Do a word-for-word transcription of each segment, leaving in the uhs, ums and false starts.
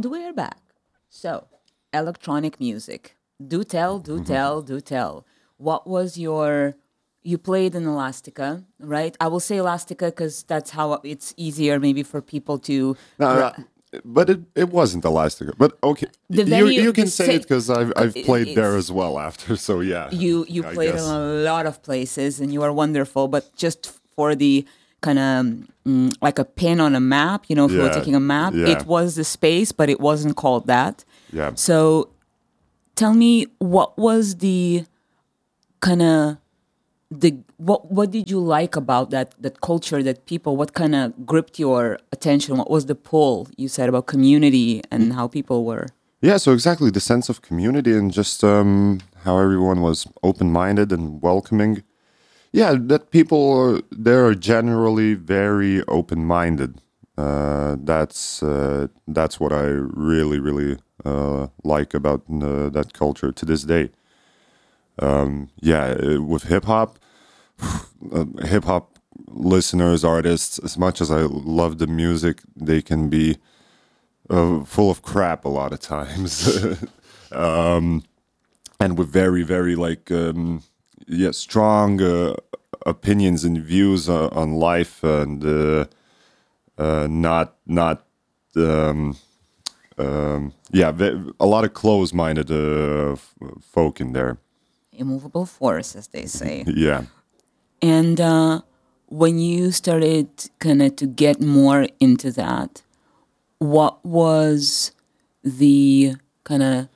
And we're back. So, electronic music. Do tell, do tell, do tell. What was your. You played in Elastica, right? I will say Elastica because that's how it's easier maybe for people to. No, gra- no, but it, it wasn't Elastica. But okay, The you venue- you the can say sa- it because I've I've it- played there it's- as well after. So yeah, you you I played in guess. a lot of places and you are wonderful, but just for the kind of mm, like a pin on a map, you know, if you were Yeah, taking a map, yeah. it was the space, but it wasn't called that. Yeah. So tell me, what was the kind of the what what did you like about that that culture, that people, what kind of gripped your attention? What was the pull you said about community and how people were? Yeah, so exactly the sense of community and just um, how everyone was open-minded and welcoming. Yeah, that people are, they are generally very open-minded. Uh, that's uh, that's what I really really uh, like about uh, that culture to this day. Um, yeah, uh, with hip hop, uh, hip hop listeners, artists, as much as I love the music, they can be uh, full of crap a lot of times. um, and with very, very like, um, yeah, strong uh, opinions and views uh, on life, and uh, uh, not, not, um, um, yeah, ve- a lot of close-minded uh, f- folk in there. Immovable force, as they say. Yeah. And uh, when you started kind of to get more into that, what was the kind of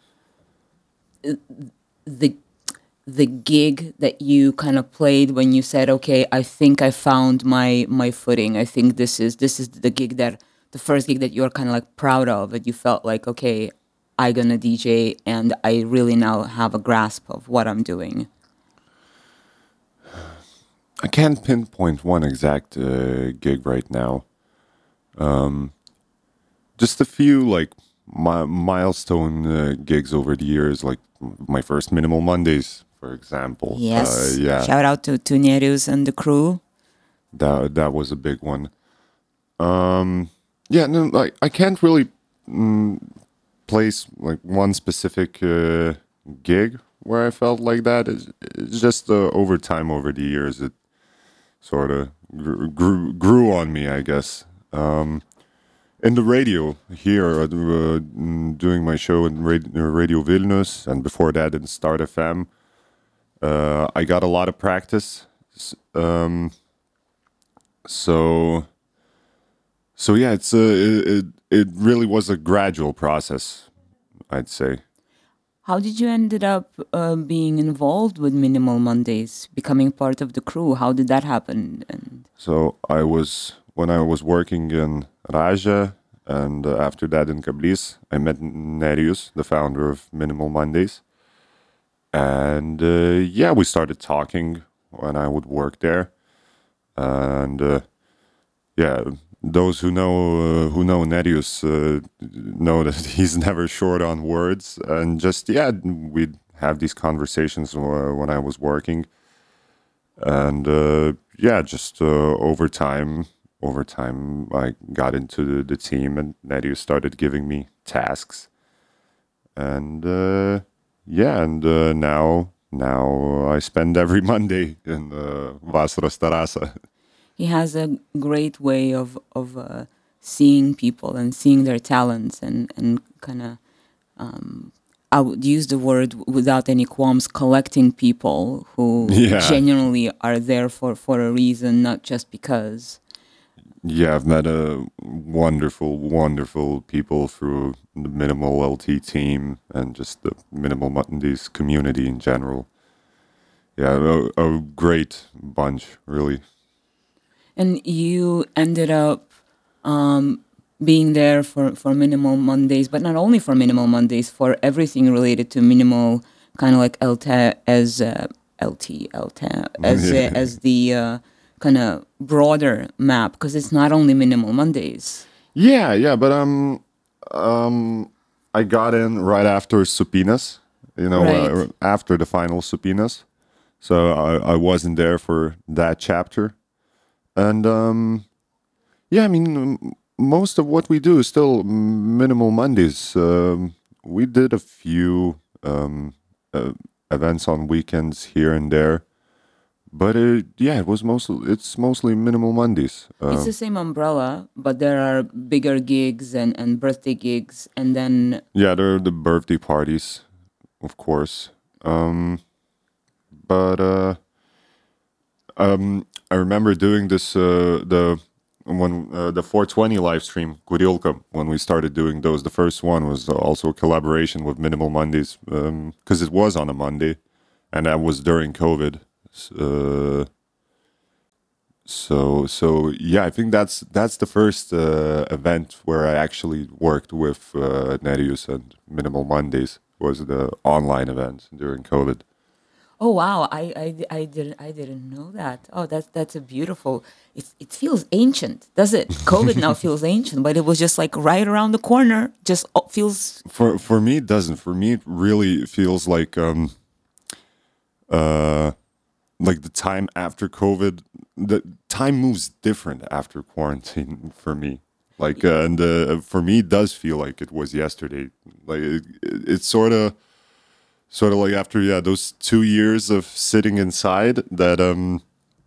the the gig that you kind of played when you said, okay, I think I found my my footing. I think this is this is the gig that the first gig that you're kind of like proud of, that you felt like, okay, I gonna D J and I really now have a grasp of what I'm doing. I can't pinpoint one exact uh, gig right now. Um, just a few like mi- milestone uh, gigs over the years, like my first Minimal Mondays, for example. Yes. Uh, yeah, Shout out to, to Nereus and the crew. that that was a big one. Um, yeah, no, I I can't really mm, place like one specific uh, gig where I felt like that. It's, it's just uh, over time, over the years, it sort of grew, grew grew on me, I guess. Um, in the radio here, uh, mm, doing my show in Radio, radio Vilnius, and before that in Start F M, uh, I got a lot of practice. S- Um, so, so yeah, it's a, it, it it really was a gradual process, I'd say. How did you ended up uh, being involved with Minimal Mondays, becoming part of the crew? How did that happen? And So I was when I was working in Raja, and uh, after that in Kablis, I met Nereus, the founder of Minimal Mondays, and uh, yeah, we started talking when I would work there, and uh, yeah, those who know uh, who know Nereus uh, know that he's never short on words, and just yeah, we'd have these conversations uh, when I was working. And uh, yeah, just uh, over time, over time, I got into the, the team, and Nadia started giving me tasks, and uh, yeah, and uh, now now I spend every Monday in uh, Vasaros Tarasa. he has a great way of of uh, seeing people and seeing their talents and and kind of. Um, I would use the word without any qualms, collecting people who Yeah. genuinely are there for, for a reason, not just because. Yeah, I've met a wonderful, wonderful people through the Minimal L T team and just the Minimal Mondays community in general. Yeah, a, a great bunch, really. And you ended up um, being there for, for Minimal Mondays, but not only for Minimal Mondays, for everything related to minimal, kind of like L T as uh, L T, L T, as, uh, as the uh, kind of broader map, because it's not only Minimal Mondays. Yeah, yeah, but um, um, I got in right after Supinas, you know, Right. uh, after the final Supinas. So I, I wasn't there for that chapter. And um, yeah, I mean, um, most of what we do is still minimal Mondays. Um, we did a few um, uh, events on weekends here and there, but it, yeah, it was mostly it's mostly minimal Mondays. It's Uh, the same umbrella, but there are bigger gigs and, and birthday gigs, and then yeah, there are the birthday parties, of course. Um, but uh, um, I remember doing this uh, the when uh, the four twenty live stream Kurilka, when we started doing those. The first one was also a collaboration with Minimal Mondays because it was on a Monday, and that was during COVID. S- Uh, so so yeah, I think that's that's the first uh, event where I actually worked with uh, Nerius and Minimal Mondays was the online event during COVID. oh wow, I, I, I didn't I didn't know that. Oh, that's that's a beautiful. It it feels ancient, does it? COVID now feels ancient, but it was just like right around the corner. Just uh, feels For for me, it doesn't. For me, it really feels like um uh like the time after COVID. The time moves different after quarantine for me. Like uh, and uh, for me, it does feel like it was yesterday. Like it, it, it's sort of sort of like after yeah those two years of sitting inside that um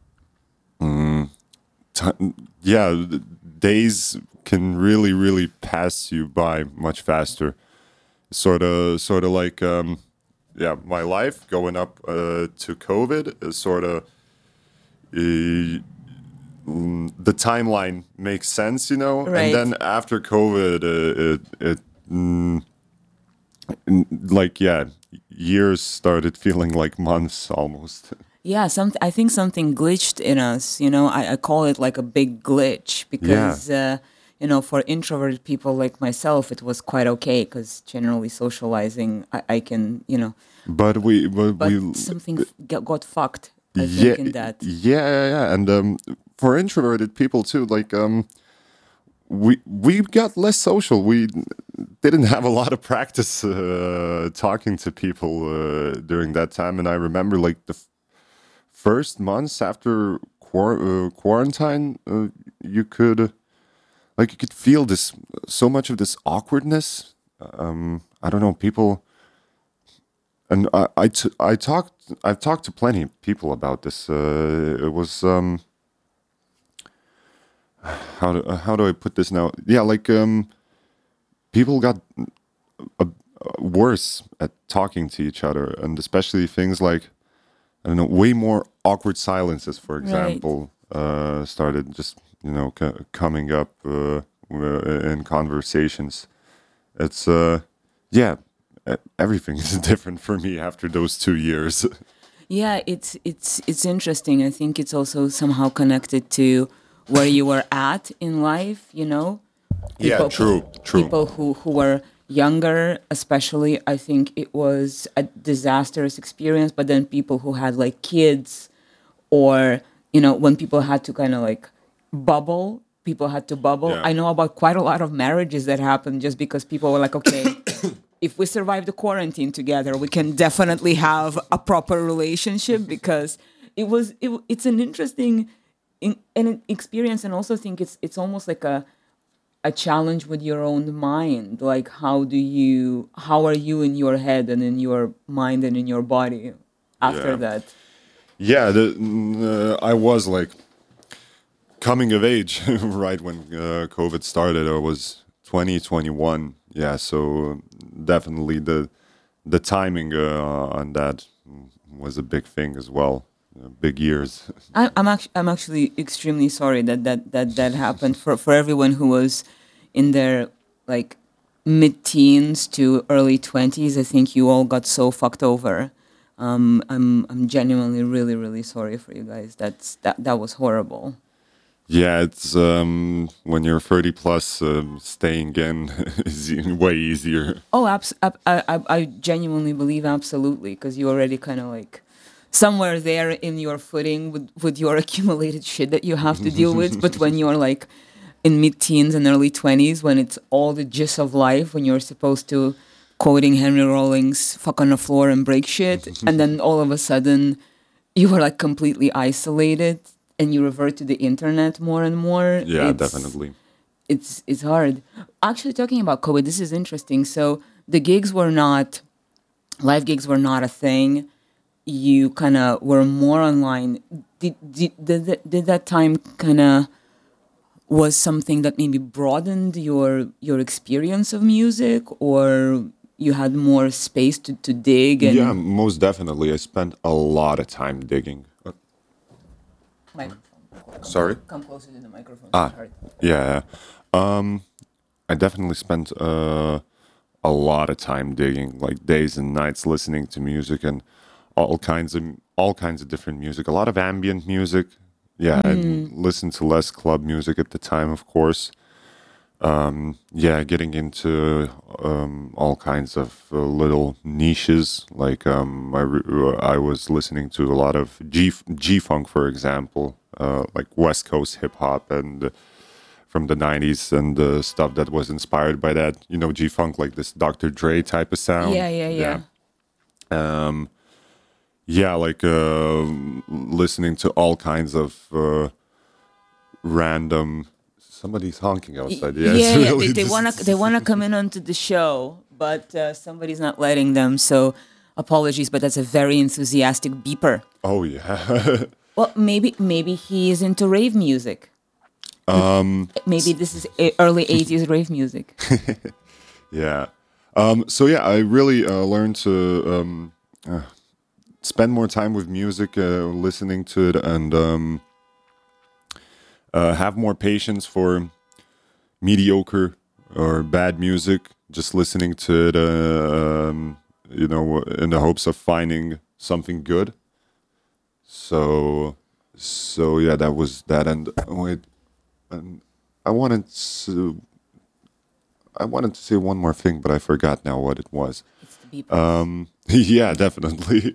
ti yeah the days can really really pass you by much faster. Sort of sort of like um yeah my life going up uh, to COVID is sort of uh, the timeline makes sense, you know, and right. then after COVID, uh, it it mm, n- like yeah, years started feeling like months almost. Yeah, some. I think something glitched in us. You know, I, I call it like a big glitch Yeah, because uh, you know, for introverted people like myself, it was quite okay because generally socializing, I, I can, you know, but we but but we something f- got, got fucked. I yeah think in that. yeah yeah, yeah. And um, for introverted people too, like um, we we got less social. We didn't have a lot of practice uh, talking to people uh, during that time, and I remember like the first months after quar- uh, quarantine, uh, you could like you could feel this so much of this awkwardness. Um, I don't know, people, and I I, t- I talked I've talked to plenty of people about this. Uh, it was um, how do how do I put this now? Yeah, like um, people got uh, worse at talking to each other, and especially things like I don't know, way more awkward silences, for Right. example, uh, started just you know c- coming up uh, w- in conversations. It's uh, yeah, e- everything is different for me after those two years. Yeah, it's it's it's interesting. I think it's also somehow connected to where you were at in life. You know, Yeah, people true, true. people who who were younger, especially. I think it was a disastrous experience. But then people who had like kids, or you know, when people had to kind of like bubble, people had to bubble. Yeah, I know about quite a lot of marriages that happened just because people were like, okay, if we survive the quarantine together, we can definitely have a proper relationship because it was it, it's an interesting in, an experience, and also think it's it's almost like a a challenge with your own mind. Like how do you how are you in your head and in your mind and in your body after yeah, that? yeah. The, mm, uh, I was like coming of age right when uh, COVID started. I was twenty, twenty-one. Yeah, so definitely the the timing uh, on that was a big thing as well. Uh, big years. I, I'm actually I'm actually extremely sorry that that that that happened for for everyone who was in their like mid-teens to early twenties. I think you all got so fucked over. Um, I'm I'm genuinely really really sorry for you guys. That's that that was horrible. Yeah, it's um, when you're thirty plus, um, staying in is e- way easier. Oh, abs- I, I I genuinely believe absolutely because you already kind of like somewhere there in your footing with with your accumulated shit that you have to deal with. But when you're like in mid-teens and early twenties, when it's all the gist of life, when you're supposed to quoting Henry Rollins "fuck on the floor and break shit," and then all of a sudden you are like completely isolated and you revert to the internet more and more. Yeah, It's definitely. it's it's hard. Actually, talking about COVID, this is interesting. So the gigs were not live gigs were not a thing. You kind of were more online. Did did did, that- did that time kind of was something that maybe broadened your your experience of music, or you had more space to, to dig Yeah, and most definitely. I spent a lot of time digging. Uh, microphone. sorry? Come closer to the microphone. Ah, Sorry. yeah. Um, I definitely spent uh, a lot of time digging, like days and nights listening to music and all kinds of all kinds of different music. A lot of ambient music. Yeah, I listened to less club music at the time, of course. Yeah, getting into um, all kinds of uh, little niches. Like um, I, re- I was listening to a lot of G G funk, for example, uh, like West Coast hip hop and uh, from the nineties and the stuff that was inspired by that. You know, G funk, like this Doctor Dre type of sound. Yeah, yeah, yeah. Yeah, like uh, listening to all kinds of uh, random. Somebody's honking Y- outside. Yeah, it's Yeah, yeah. They really they wanna just. they wanna come in onto the show, but uh, somebody's not letting them. So apologies, but that's a very enthusiastic beeper. Oh yeah. Well, maybe maybe he is into rave music. Maybe this is a- early eighties rave music. Yeah. Um, so yeah, I really uh, learned to um, uh, spend more time with music, uh, listening to it, and um, uh, have more patience for mediocre or bad music. Just listening to it, uh, um, you know, in the hopes of finding something good. So, so yeah, that was that. And wait, and I wanted to, I wanted to say one more thing, but I forgot now what it was. It's the beeper. Yeah, definitely.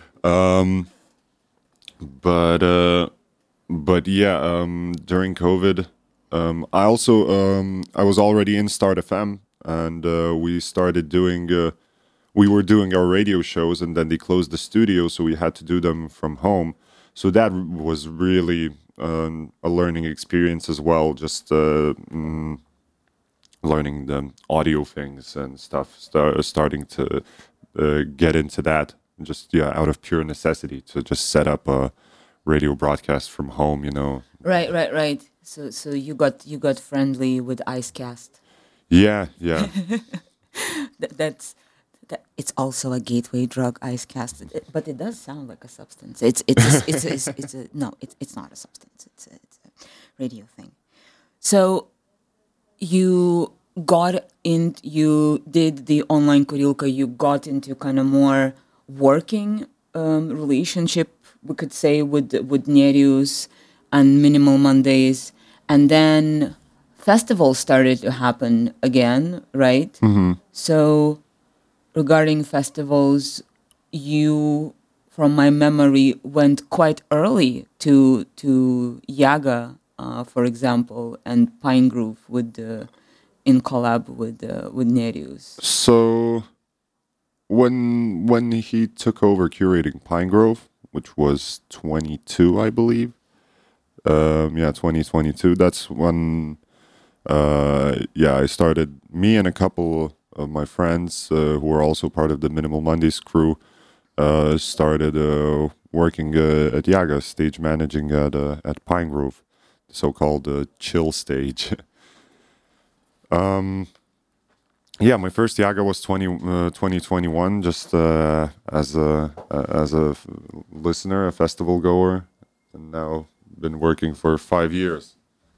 But uh, but yeah, um, during COVID, um, I also um, I was already in Start F M, and uh, we started doing. Uh, we were doing our radio shows, and then they closed the studio, so we had to do them from home. So that was really um, a learning experience as well. Just uh, mm, learning the audio things and stuff. Start, starting to uh, get into that, just yeah, out of pure necessity to just set up a radio broadcast from home. You know. Right, right, right. So so you got you got friendly with Icecast. Yeah, yeah. Th- that's that, it's also a gateway drug, Icecast, It- but it does sound like a substance. It's it's a, it's a, it's, it's a no, it's it's not a substance. It's a, it's a radio thing. So you got in, you did the online Kurilka, you got into kind of more working um, relationship, we could say, with with Nereus and Minimal Mondays, and then festivals started to happen again, right? So regarding festivals, you, from my memory, went quite early to to Yaga, uh, for example, and Pine Grove with the in collab with uh, with Nereus. So when when he took over curating Pine Grove, which was twenty-two, I believe. Um, yeah, twenty twenty-two. That's when uh, yeah, I started. Me and a couple of my friends uh, who were also part of the Minimal Mondays crew uh, started uh, working uh, at Yaga, stage managing at uh, at Pine Grove, the so-called uh, chill stage. Yeah, my first Yaga was twenty, uh, twenty twenty-one, just uh, as a uh, as a f- listener, a festival goer, and now been working for five years.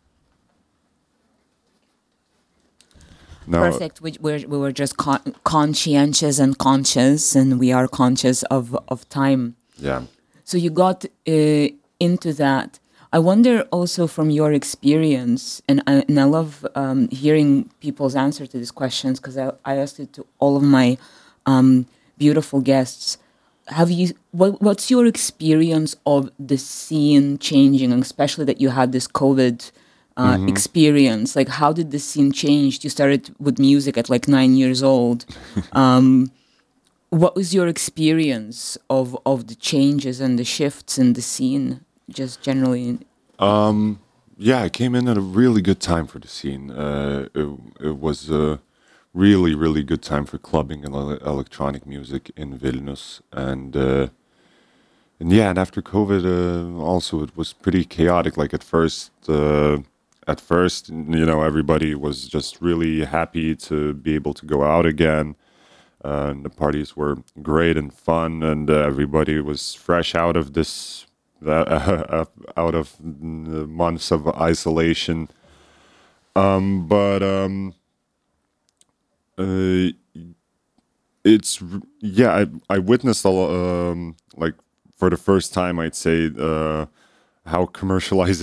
Now, Perfect. We, we're, we were just con- conscientious and conscious, and we are conscious of, of time. yeah, So you got uh, into that. I wonder also from your experience, and I, and I love um, hearing people's answer to these questions because I, I asked it to all of my um, beautiful guests. Have you? What, what's your experience of the scene changing, and especially that you had this COVID uh, experience? Like, how did the scene change? You started with music at like nine years old. Um, what was your experience of of the changes and the shifts in the scene, just generally? yeah, I came in at a really good time for the scene. Uh, it, it was a really, really good time for clubbing and ele- electronic music in Vilnius, and uh, and yeah, and after COVID, uh, also it was pretty chaotic. Like at first, uh, at first, you know, everybody was just really happy to be able to go out again. Uh, and the parties were great and fun, and uh, everybody was fresh out of this, uh, out of the months of isolation. Um, but um, uh, it's r- yeah, I I witnessed a lo- um like for the first time, I'd say uh how commercialized